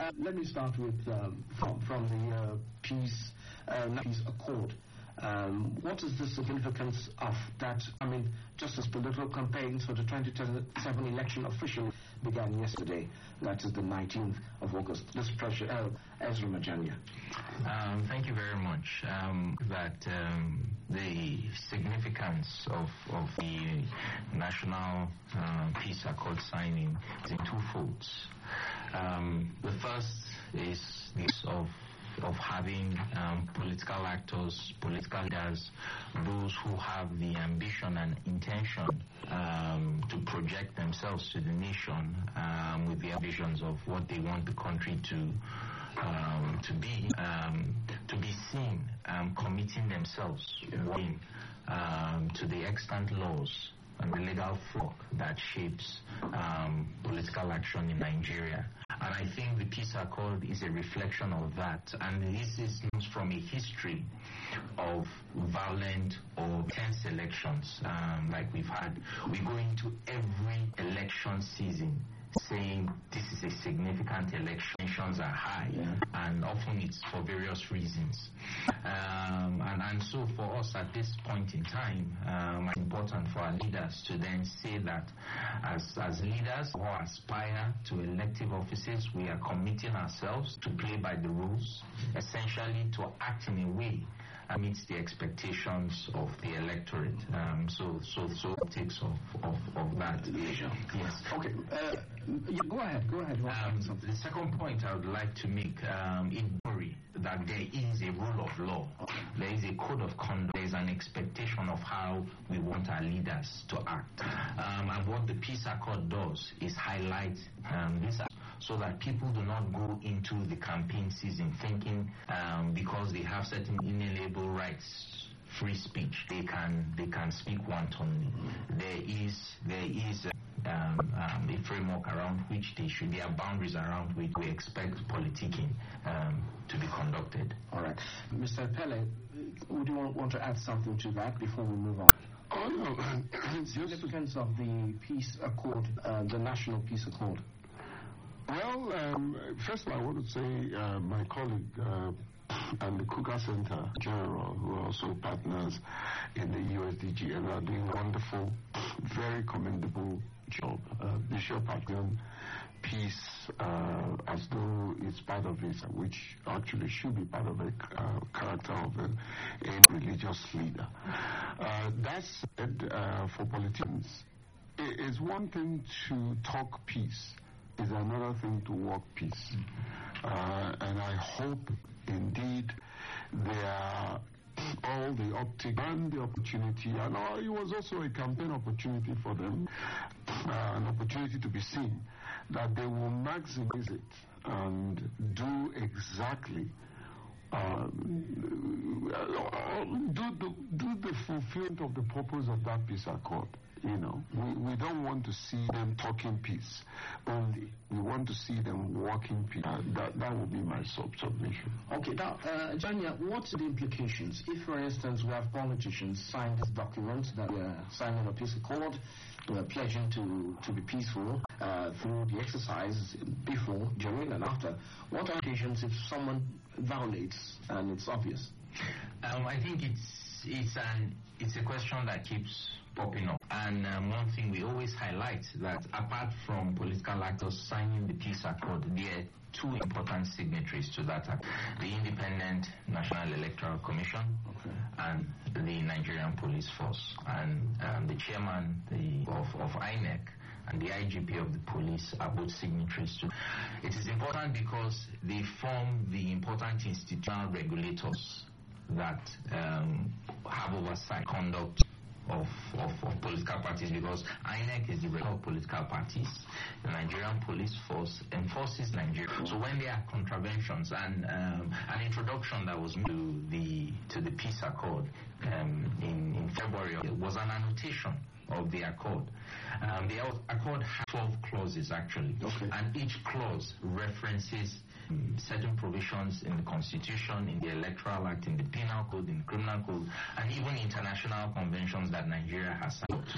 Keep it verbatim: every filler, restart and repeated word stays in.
uh, let me start with um, from, from the uh, peace, uh, peace accord. Um, what is the significance of that? I mean, just as political campaigns for the twenty twenty-seven election officially began yesterday, that is the nineteenth of August. This pressure, uh, Ezra Majanya. Um, thank you very much. Um, that um, the significance of, of the National uh, Peace Accord signing is in two folds. Um, the first is this of of having um, political actors, political leaders, those who have the ambition and intention um, to project themselves to the nation um, with the visions of what they want the country to um, to be, um, to be seen um, committing themselves working, um, to the extant laws and the legal framework that shapes um, political action in Nigeria. And I think the Peace Accord is a reflection of that. And this is from a history of violent or tense elections um, like we've had. We go into every election season saying this is a significant election. Tensions are high, yeah. And often it's for various reasons. Um, and, and so for us at this point in time, um, it's important for our leaders to then say that as, as leaders who aspire to elective offices, we are committing ourselves to play by the rules, essentially to act in a way that meets the expectations of the electorate. Um, so, so, so it takes of, of, of that. Yes. Okay. Uh, yeah, go ahead. Go ahead. Um, the second point I would like to make um, in worry that there is a rule of law, there is a code of conduct, there is an expectation of how we want our leaders to act. Um, and what the Peace Accord does is highlight um, this, so that people do not go into the campaign season thinking um, because they have certain inalienable rights, free speech, they can they can speak wantonly. There is there is um, um, a framework around which they should, there are boundaries around which we expect politicking um, to be conducted. All right, Mister Pele, would you want, want to add something to that before we move on? Oh no, the significance of the peace accord, uh, the National Peace Accord. Well, um, first I want to say uh, my colleague uh, and the Kruger Center General, who are also partners in the U S D G, and are doing wonderful, very commendable job. Uh, Bishop Adrian Peace, uh, as though it's part of it, which actually should be part of a uh, character of a, a religious leader. Uh, that's uh, for politicians. It is one thing to talk peace, is another thing to work peace. Uh, and I hope indeed there are all the optic and the opportunity, and uh, it was also a campaign opportunity for them, uh, an opportunity to be seen, that they will maximize it and do exactly uh, do, the, do the fulfillment of the purpose of that peace accord. You know, we, we don't want to see them talking peace only. We want to see them walking peace. Uh, that that would be my sub submission. Okay, now, uh, Janya, what's the implications? If, for instance, we have politicians sign this document that we are signing a peace accord, we are pledging to, to be peaceful uh, through the exercise before, during, and after. What are the implications if someone violates and it's obvious? Um, I think it's it's an it's a question that keeps popping up. And um, one thing we always highlight that apart from political actors signing the peace accord, there are two important signatories to that act: the Independent National Electoral Commission okay. and the Nigerian Police Force. And um, the chairman the, of, of I N E C and the I G P of the police are both signatories to. It is important because they form the important institutional regulators that um, have oversight conduct Of, of, of political parties, because I N E C is the regulator of political parties. The Nigerian Police Force enforces Nigeria. So when there are contraventions, and um, an introduction that was made to the to the peace accord um, in, in February was an annotation of the accord. Um, the accord has twelve clauses actually, okay. And each clause references um, certain provisions in the Constitution, in the Electoral Act, in the Penal Code, in the Criminal Code, and even international conventions that Nigeria has signed.